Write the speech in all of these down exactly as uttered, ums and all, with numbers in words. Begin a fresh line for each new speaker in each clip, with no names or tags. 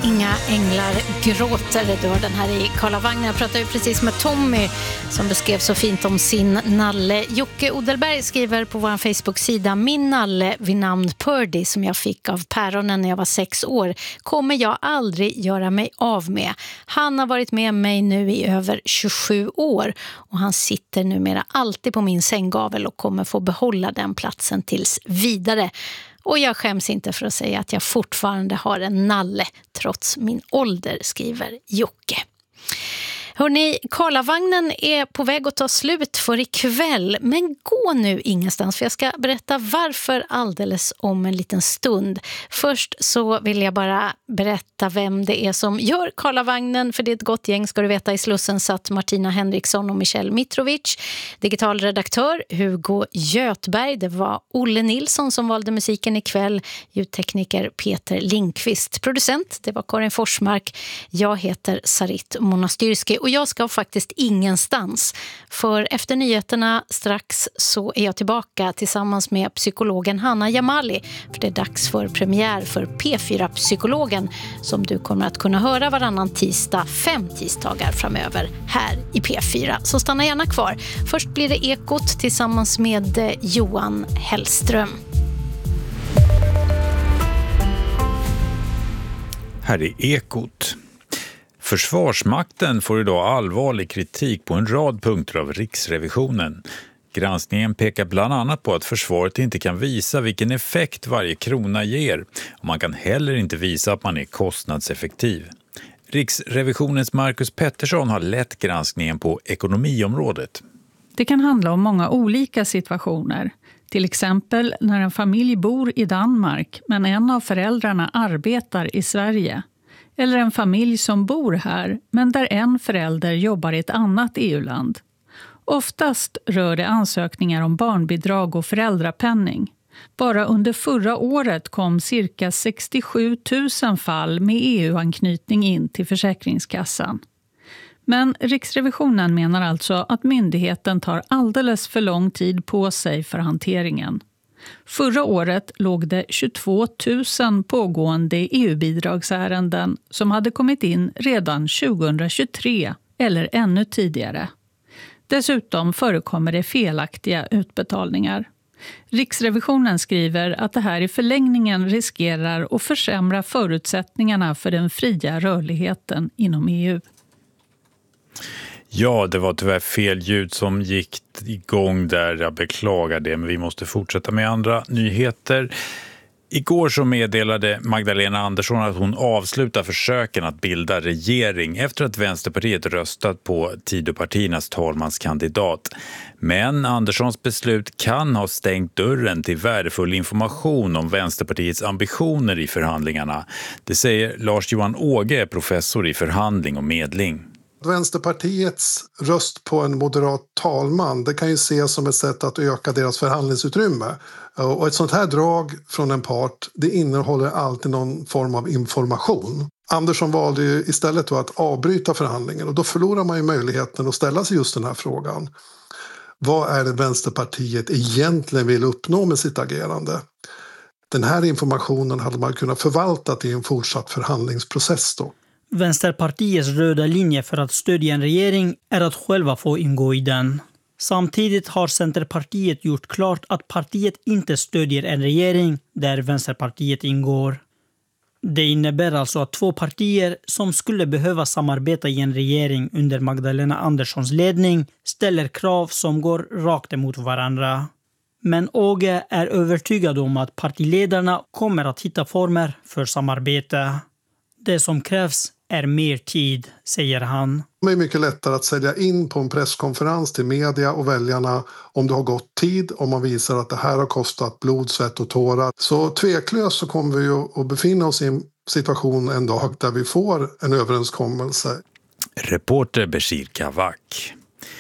Inga änglar gråter, då den här i Karlavagnen. Jag pratade ju precis med Tommy som beskrev så fint om sin nalle. Jocke Odelberg skriver på vår Facebook-sida: min nalle vid namn Purdy som jag fick av päronen när jag var sex år kommer jag aldrig göra mig av med. Han har varit med mig nu i över tjugosju år och han sitter numera alltid på min sänggavel och kommer få behålla den platsen tills vidare. Och jag skäms inte för att säga att jag fortfarande har en nalle trots min ålder, skriver Jocke. Hörrni, Karlavagnen är på väg att ta slut för ikväll, men gå nu ingenstans för jag ska berätta varför alldeles om en liten stund. Först så vill jag bara berätta vem det är som gör Karlavagnen, för det är ett gott gäng ska du veta. I Slussen satt Martina Henriksson och Michelle Mitrovic, digital redaktör Hugo Götberg, det var Olle Nilsson som valde musiken ikväll, ljudtekniker Peter Linkvist, producent det var Karin Forsmark, jag heter Sarit Monastyrski. Och jag ska faktiskt ingenstans. För efter nyheterna strax så är jag tillbaka tillsammans med psykologen Hanna Jamali. För det är dags för premiär för P fyra-psykologen som du kommer att kunna höra varannan tisdag, fem tisdagar framöver här i P fyra. Så stanna gärna kvar. Först blir det Ekot tillsammans med Johan Hellström.
Här är Ekot. Försvarsmakten får idag allvarlig kritik på en rad punkter av Riksrevisionen. Granskningen pekar bland annat på att försvaret inte kan visa vilken effekt varje krona ger och man kan heller inte visa att man är kostnadseffektiv. Riksrevisionens Marcus Pettersson har lett granskningen på ekonomiområdet.
Det kan handla om många olika situationer. Till exempel när en familj bor i Danmark men en av föräldrarna arbetar i Sverige. Eller en familj som bor här men där en förälder jobbar i ett annat E U-land. Oftast rör det ansökningar om barnbidrag och föräldrapenning. Bara under förra året kom cirka sextiosju tusen fall med E U-anknytning in till Försäkringskassan. Men Riksrevisionen menar alltså att myndigheten tar alldeles för lång tid på sig för hanteringen. Förra året låg det tjugotvå tusen pågående E U-bidragsärenden som hade kommit in redan tjugohundratjugotre eller ännu tidigare. Dessutom förekommer det felaktiga utbetalningar. Riksrevisionen skriver att det här i förlängningen riskerar att försämra förutsättningarna för den fria rörligheten inom E U.
Ja, det var tyvärr fel ljud som gick igång där. Jag beklagar det, men vi måste fortsätta med andra nyheter. Igår så meddelade Magdalena Andersson att hon avslutar försöken att bilda regering efter att Vänsterpartiet röstat på Tidöpartiernas talmanskandidat. Men Anderssons beslut kan ha stängt dörren till värdefull information om Vänsterpartiets ambitioner i förhandlingarna. Det säger Lars-Johan Åge, professor i förhandling och medling.
Vänsterpartiets röst på en moderat talman, det kan ju ses som ett sätt att öka deras förhandlingsutrymme. Och ett sånt här drag från en part, det innehåller alltid någon form av information. Andersson valde ju istället då att avbryta förhandlingen och då förlorar man ju möjligheten att ställa sig just den här frågan. Vad är det Vänsterpartiet egentligen vill uppnå med sitt agerande? Den här informationen hade man kunnat förvalta i en fortsatt förhandlingsprocess då.
Vänsterpartiets röda linje för att stödja en regering är att själva få ingå i den. Samtidigt har Centerpartiet gjort klart att partiet inte stödjer en regering där Vänsterpartiet ingår. Det innebär alltså att två partier som skulle behöva samarbeta i en regering under Magdalena Anderssons ledning ställer krav som går rakt emot varandra. Men Åge är övertygad om att partiledarna kommer att hitta former för samarbete. Det som krävs är mer tid, säger han.
Det är mycket lättare att sälja in på en presskonferens till media och väljarna om det har gått tid, om man visar att det här har kostat blod, svett och tårar. Så tveklöst så kommer vi att befinna oss i en situation en dag där vi får en överenskommelse.
Reporter Bashir Kavak.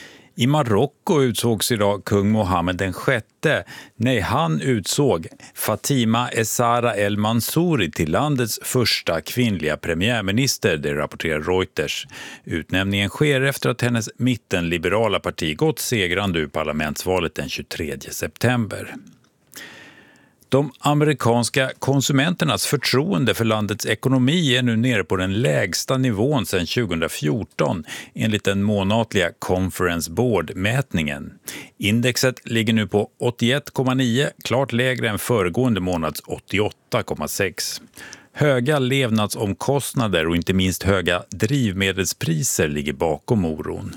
I Marocko utsågs idag kung Mohammed den sjätte. Nej, han utsåg Fatima Essara El Mansouri till landets första kvinnliga premiärminister, det rapporterar Reuters. Utnämningen sker efter att hennes mittenliberala parti gått segrande ur parlamentsvalet den tjugotredje september. De amerikanska konsumenternas förtroende för landets ekonomi är nu nere på den lägsta nivån sedan tjugohundrafjorton enligt den månatliga Conference Board-mätningen. Indexet ligger nu på åttioett komma nio, klart lägre än föregående månads åttioåtta komma sex. Höga levnadsomkostnader och inte minst höga drivmedelspriser ligger bakom oron.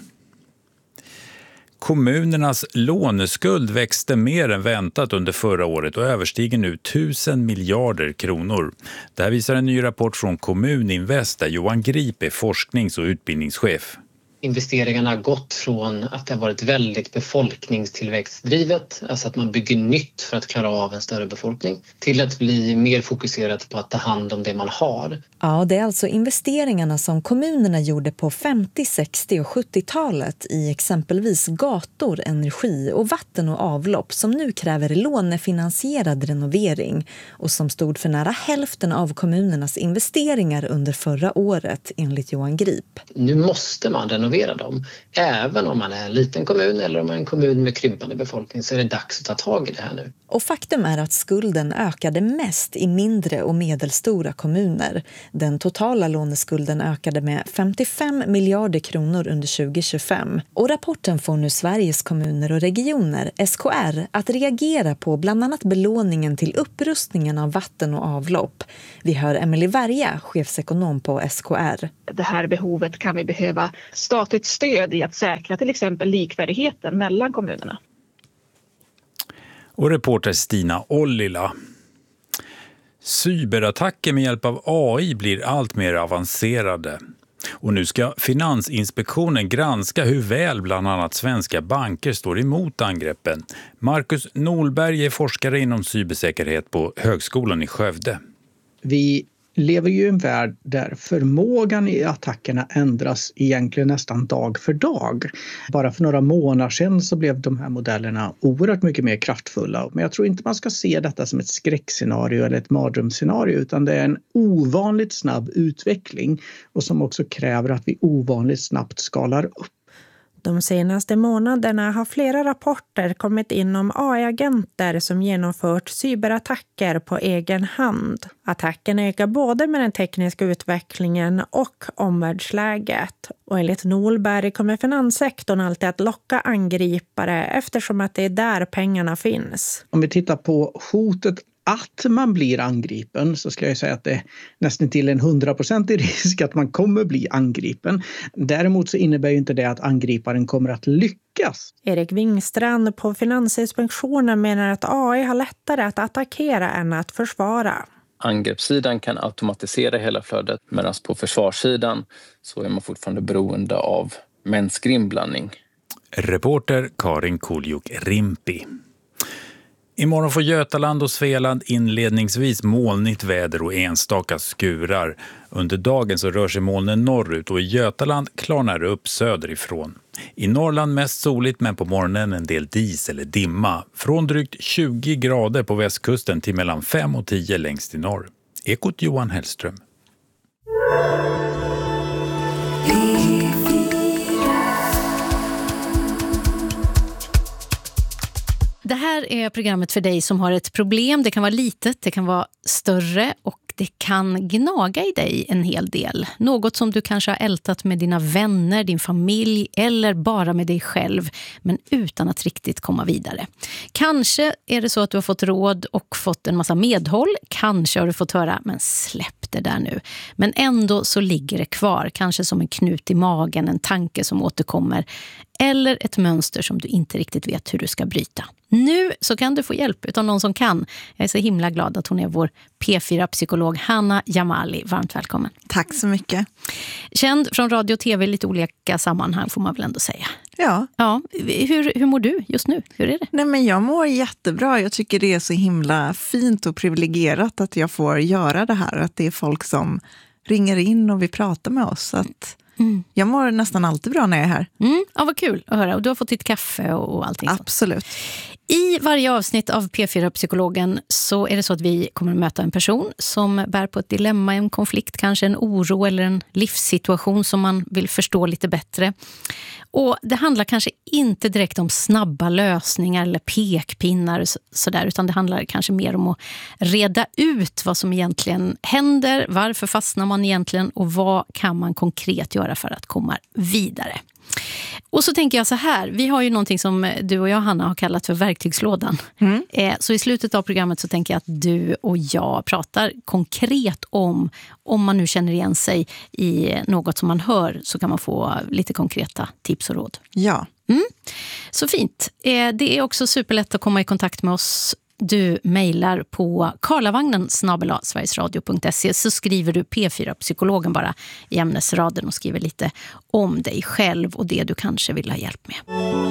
Kommunernas låneskuld växte mer än väntat under förra året och överstiger nu tusen miljarder kronor. Det här visar en ny rapport från Kommuninvest där Johan Grip är forsknings- och utbildningschef.
Investeringarna har gått från att det har varit väldigt befolkningstillväxtdrivet, alltså att man bygger nytt för att klara av en större befolkning, till att bli mer fokuserat på att ta hand om det man har.
Ja, det är alltså investeringarna som kommunerna gjorde på femtio-, sextio- och sjuttiotalet i exempelvis gator, energi och vatten och avlopp som nu kräver lånefinansierad renovering och som stod för nära hälften av kommunernas investeringar under förra året enligt Johan Grip.
Nu måste man renovera dem. Även om man är en liten kommun eller om man är en kommun med krympande befolkning så är det dags att ta tag i det här nu.
Och faktum är att skulden ökade mest i mindre och medelstora kommuner. Den totala låneskulden ökade med femtiofem miljarder kronor under tjugo tjugofem. Och rapporten får nu Sveriges kommuner och regioner, S K R, att reagera på bland annat belåningen till upprustningen av vatten och avlopp. Vi hör Emelie Värja, chefsekonom på S K R.
Det här behovet kan vi behöva statligt stöd i att säkra till exempel likvärdigheten mellan kommunerna.
Och reporter Stina Ollila. Cyberattacker med hjälp av A I blir allt mer avancerade. Och nu ska Finansinspektionen granska hur väl bland annat svenska banker står emot angreppen. Marcus Nolberg är forskare inom cybersäkerhet på Högskolan i Skövde.
Vi lever ju i en värld där förmågan i attackerna ändras egentligen nästan dag för dag. Bara för några månader sedan så blev de här modellerna oerhört mycket mer kraftfulla. Men jag tror inte man ska se detta som ett skräckscenario eller ett mardrömsscenario, utan det är en ovanligt snabb utveckling och som också kräver att vi ovanligt snabbt skalar upp.
De senaste månaderna har flera rapporter kommit in om A I-agenter som genomfört cyberattacker på egen hand. Attacken ökar både med den tekniska utvecklingen och omvärldsläget. Och enligt Nolberg kommer finanssektorn alltid att locka angripare eftersom att det är där pengarna finns.
Om vi tittar på hotet att man blir angripen så ska jag säga att det är nästan till en hundraprocentig risk att man kommer bli angripen. Däremot så innebär ju inte det att angriparen kommer att lyckas.
Erik Wingstrand på Finansinspektionen menar att A I har lättare att attackera än att försvara.
Angreppssidan kan automatisera hela flödet medan på försvarssidan så är man fortfarande beroende av mänsklig inblandning.
Reporter Karin Kuljuk-Rimpi. Imorgon får Götaland och Svealand inledningsvis molnigt väder och enstaka skurar. Under dagen så rör sig molnen norrut och i Götaland klarnar det upp söderifrån. I Norrland mest soligt men på morgonen en del dis eller dimma. Från drygt tjugo grader på västkusten till mellan fem och tio längst i norr. Ekot Johan Hellström.
Det här är programmet för dig som har ett problem. Det kan vara litet, det kan vara större och det kan gnaga i dig en hel del. Något som du kanske har ältat med dina vänner, din familj eller bara med dig själv, men utan att riktigt komma vidare. Kanske är det så att du har fått råd och fått en massa medhåll. Kanske har du fått höra, men släpp det där nu. Men ändå så ligger det kvar, kanske som en knut i magen, en tanke som återkommer. Eller ett mönster som du inte riktigt vet hur du ska bryta. Nu så kan du få hjälp utan någon som kan. Jag är så himla glad att hon är vår P fyra-psykolog Hanna Jamali. Varmt välkommen.
Tack så mycket.
Känd från radio och tv i lite olika sammanhang får man väl ändå säga.
Ja.
Ja. Hur, hur mår du just nu? Hur är det?
Nej, men jag mår jättebra. Jag tycker det är så himla fint och privilegierat att jag får göra det här. Att det är folk som ringer in och vi pratar med oss. Att Mm. Jag mår nästan alltid bra när jag är här.
Mm. Ja, vad kul att höra. Och du har fått ditt kaffe och allting.
Absolut.
Så. I varje avsnitt av P fyra-psykologen så är det så att vi kommer att möta en person som bär på ett dilemma, en konflikt, kanske en oro eller en livssituation som man vill förstå lite bättre. Och det handlar kanske inte direkt om snabba lösningar eller pekpinnar sådär, utan det handlar kanske mer om att reda ut vad som egentligen händer, varför fastnar man egentligen och vad kan man konkret göra för att komma vidare. Och så tänker jag så här, vi har ju någonting som du och jag, Hanna, har kallat för verktygslådan. Mm. Så i slutet av programmet så tänker jag att du och jag pratar konkret om, om man nu känner igen sig i något som man hör, så kan man få lite konkreta tips och råd.
Ja.
Mm. Så fint. Det är också superlätt att komma i kontakt med oss. Du mejlar på karlavagnen snabel-a sverigesradio punkt se, så skriver du P fyra-psykologen bara i ämnesraden och skriver lite om dig själv och det du kanske vill ha hjälp med.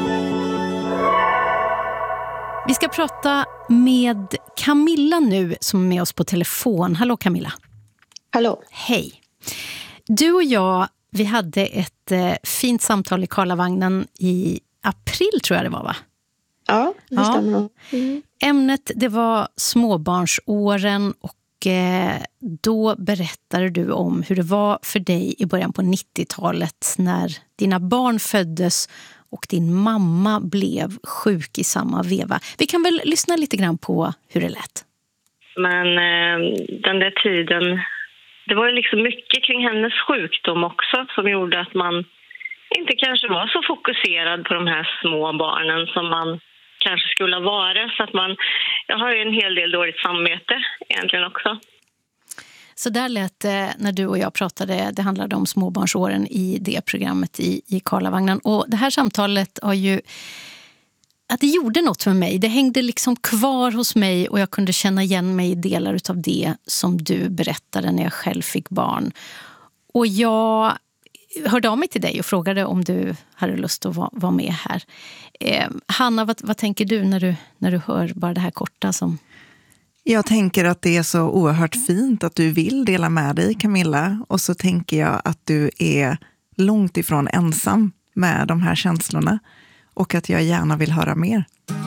Vi ska prata med Camilla nu som är med oss på telefon. Hallå Camilla.
Hallå.
Hej. Du och jag, vi hade ett eh, fint samtal i Karlavagnen i april tror jag det var, va?
Ja, det
ja.
stämmer nog. Mm.
Ämnet, det var småbarnsåren och eh, då berättade du om hur det var för dig i början på nittiotalet när dina barn föddes och din mamma blev sjuk i samma veva. Vi kan väl lyssna lite grann på hur det lät.
Men eh, den där tiden, det var ju liksom mycket kring hennes sjukdom också som gjorde att man inte kanske var så fokuserad på de här små barnen som man kanske skulle vara, så att man, jag har ju en hel del dåligt samvete egentligen också.
Så där lät det när du och jag pratade, det handlade om småbarnsåren i det programmet i, i Karlavagnen. Och det här samtalet har ju, att det gjorde något för mig. Det hängde liksom kvar hos mig och jag kunde känna igen mig i delar av det som du berättade när jag själv fick barn. Och jag hörde av mig till dig och frågade om du hade lust att vara, vara med här. Eh, Hanna, vad, vad tänker du när, du när du hör bara det här korta som...
Jag tänker att det är så oerhört fint att du vill dela med dig, Camilla. Och så tänker jag att du är långt ifrån ensam med de här känslorna. Och att jag gärna vill höra mer.